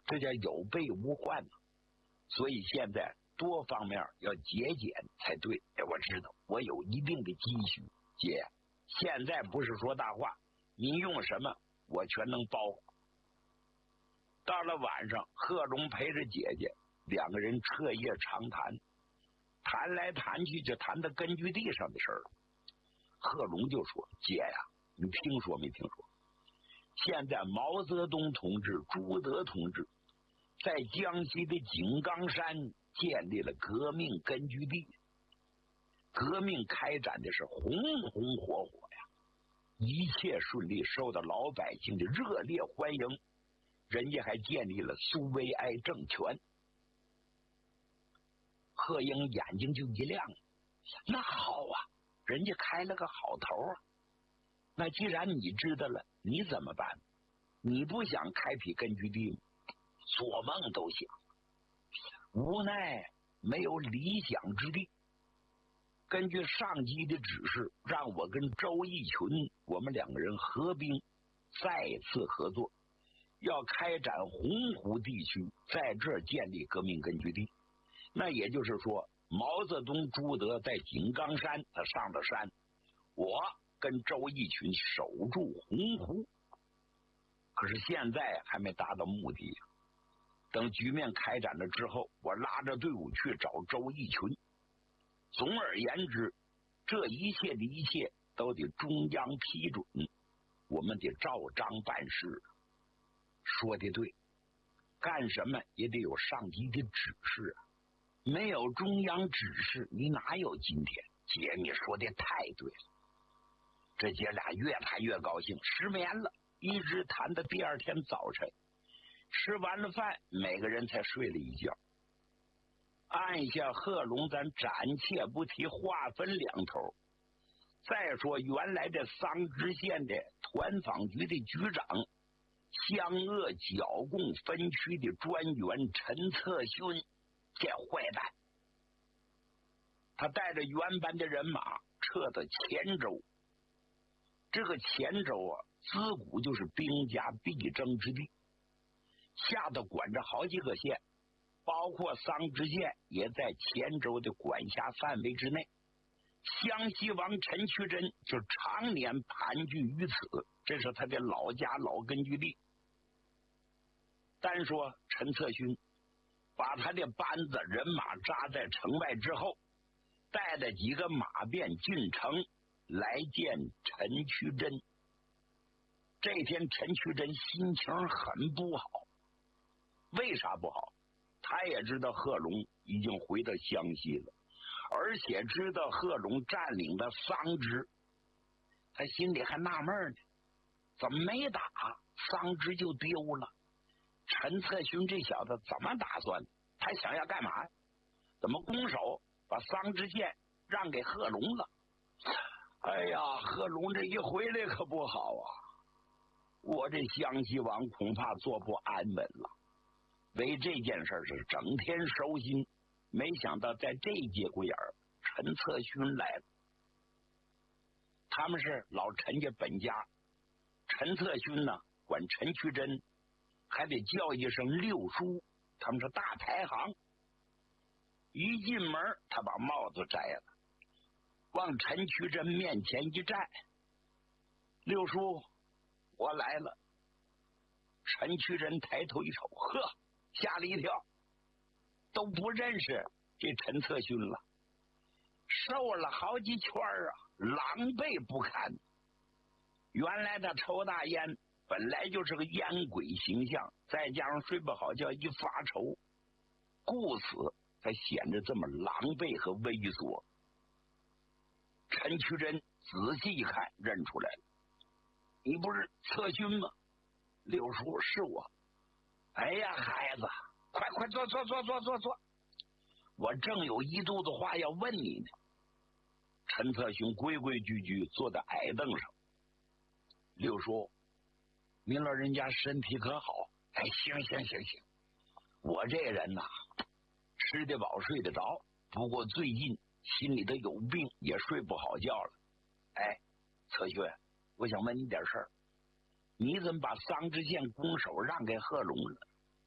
这叫有备无患嘛。所以现在多方面要节俭才对。我知道我有一定的积蓄，姐，现在不是说大话，您用什么我全能包。到了晚上，贺龙陪着姐姐，两个人彻夜长谈，谈来谈去就谈到根据地上的事儿了。贺龙就说：“姐呀，你听说没听说？现在毛泽东同志、朱德同志在江西的井冈山建立了革命根据地，革命开展的是红红火火呀，一切顺利，受到老百姓的热烈欢迎。人家还建立了苏维埃政权。”贺英眼睛就一亮，那好啊，人家开了个好头啊。那既然你知道了，你怎么办？你不想开辟根据地吗？做梦都想，无奈没有理想之地。根据上级的指示，让我跟周逸群我们两个人合兵，再次合作，要开展洪湖地区，在这儿建立革命根据地。那也就是说，毛泽东、朱德在井冈山他上了山，我跟周逸群守住洪湖。可是现在还没达到目的呀。等局面开展了之后，我拉着队伍去找周逸群。总而言之，这一切的一切都得中央批准，我们得照章办事。说的对，干什么也得有上级的指示啊，没有中央指示，你哪有今天？姐，你说的太对了。这姐俩越谈越高兴，失眠了，一直谈到第二天早晨。吃完了饭，每个人才睡了一觉。按下贺龙，咱暂且不提，划分两头。再说原来的桑植县的团访局的局长，湘鄂剿共分区的专员陈策勋，这坏蛋，他带着原班的人马撤到黔州。这个黔州啊，自古就是兵家必争之地，下头管着好几个县，包括桑植县也在黔州的管辖范围之内。湘西王陈渠珍就常年盘踞于此，这是他的老家老根据地。单说陈策勋把他的班子人马扎在城外之后，带着几个马便进城来见陈渠珍。这天陈渠珍心情很不好。为啥不好？他也知道贺龙已经回到湘西了，而且知道贺龙占领了桑植，他心里还纳闷呢，怎么没打桑植就丢了？陈策勋这小子怎么打算的？他想要干嘛？怎么攻守把桑植县让给贺龙了？哎呀，贺龙这一回来可不好啊，我这湘西王恐怕坐不安稳了。为这件事是整天收心，没想到在这节骨眼儿，陈策勋来了。他们是老陈家本家，陈策勋呢管陈渠珍还得叫一声六叔，他们是大排行。一进门他把帽子摘了，往陈渠珍面前一站：“六叔，我来了。”陈渠珍抬头一瞅，呵，吓了一跳，都不认识这陈策勋了，瘦了好几圈啊，狼狈不堪。原来他抽大烟，本来就是个烟鬼形象，再加上睡不好觉，一发愁，故此才显得这么狼狈和猥琐。陈渠珍仔细一看，认出来了：“你不是策勋吗？”“六叔，是我。”“哎呀，孩子，快坐，我正有一肚子话要问你呢。”陈策勋规规矩矩坐在矮凳上。“六叔，您老人家身体可好？”“哎，行，我这人呐，吃得饱睡得着，不过最近心里头有病，也睡不好觉了。哎，策勋，我想问你点事儿，你怎么把桑植县攻守让给贺龙了？